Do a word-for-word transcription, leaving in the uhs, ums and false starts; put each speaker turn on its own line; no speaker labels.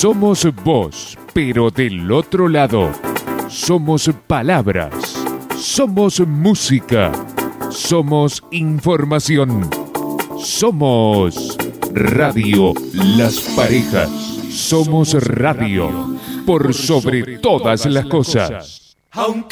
Somos voz, pero del otro lado. Somos palabras. Somos música. Somos información. Somos Radio Las Parejas. Somos radio por sobre todas las cosas. Aunque